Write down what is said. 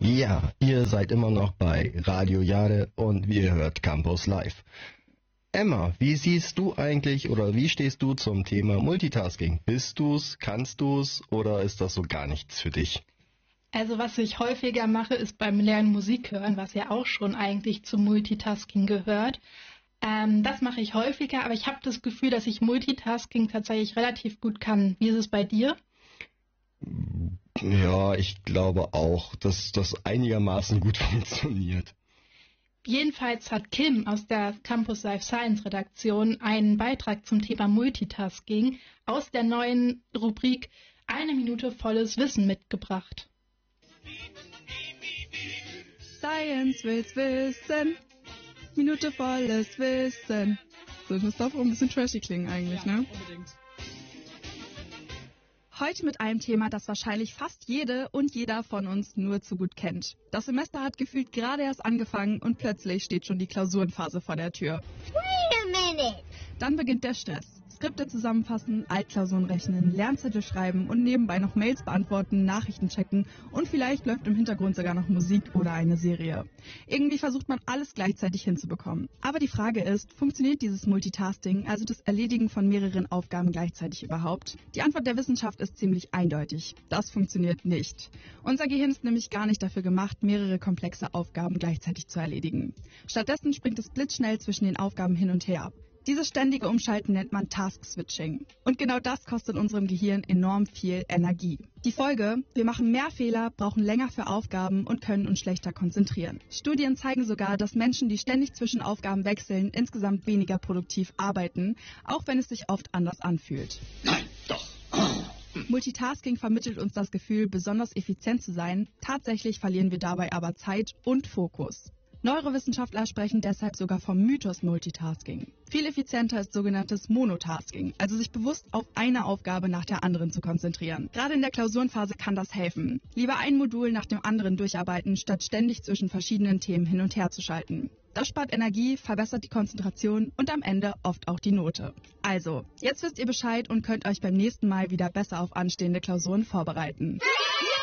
Ja, ihr seid immer noch bei Radio Jade und ihr hört Campus Live. Emma, wie siehst du eigentlich oder wie stehst du zum Thema Multitasking? Bist du's, kannst du's oder ist das so gar nichts für dich? Also was ich häufiger mache, ist beim Lernen Musik hören, was ja auch schon eigentlich zum Multitasking gehört. Das mache ich häufiger, aber ich habe das Gefühl, dass ich Multitasking tatsächlich relativ gut kann. Wie ist es bei dir? Ja, ich glaube auch, dass das einigermaßen gut funktioniert. Jedenfalls hat Kim aus der Campus Life Science Redaktion einen Beitrag zum Thema Multitasking aus der neuen Rubrik Eine Minute volles Wissen mitgebracht. Science will's wissen, Minute volles Wissen. So, das darf auch ein bisschen trashy klingen eigentlich, ne? Unbedingt. Heute mit einem Thema, das wahrscheinlich fast jede und jeder von uns nur zu gut kennt. Das Semester hat gefühlt gerade erst angefangen und plötzlich steht schon die Klausurenphase vor der Tür. Wait a minute! Dann beginnt der Stress. Skripte zusammenfassen, Altklausuren rechnen, Lernzettel schreiben und nebenbei noch Mails beantworten, Nachrichten checken und vielleicht läuft im Hintergrund sogar noch Musik oder eine Serie. Irgendwie versucht man alles gleichzeitig hinzubekommen. Aber die Frage ist, funktioniert dieses Multitasking, also das Erledigen von mehreren Aufgaben gleichzeitig überhaupt? Die Antwort der Wissenschaft ist ziemlich eindeutig. Das funktioniert nicht. Unser Gehirn ist nämlich gar nicht dafür gemacht, mehrere komplexe Aufgaben gleichzeitig zu erledigen. Stattdessen springt es blitzschnell zwischen den Aufgaben hin und her. Dieses ständige Umschalten nennt man Task-Switching. Und genau das kostet unserem Gehirn enorm viel Energie. Die Folge: Wir machen mehr Fehler, brauchen länger für Aufgaben und können uns schlechter konzentrieren. Studien zeigen sogar, dass Menschen, die ständig zwischen Aufgaben wechseln, insgesamt weniger produktiv arbeiten, auch wenn es sich oft anders anfühlt. Nein, doch. Multitasking vermittelt uns das Gefühl, besonders effizient zu sein. Tatsächlich verlieren wir dabei aber Zeit und Fokus. Neurowissenschaftler sprechen deshalb sogar vom Mythos Multitasking. Viel effizienter ist sogenanntes Monotasking, also sich bewusst auf eine Aufgabe nach der anderen zu konzentrieren. Gerade in der Klausurenphase kann das helfen. Lieber ein Modul nach dem anderen durcharbeiten, statt ständig zwischen verschiedenen Themen hin und her zu schalten. Das spart Energie, verbessert die Konzentration und am Ende oft auch die Note. Also, jetzt wisst ihr Bescheid und könnt euch beim nächsten Mal wieder besser auf anstehende Klausuren vorbereiten.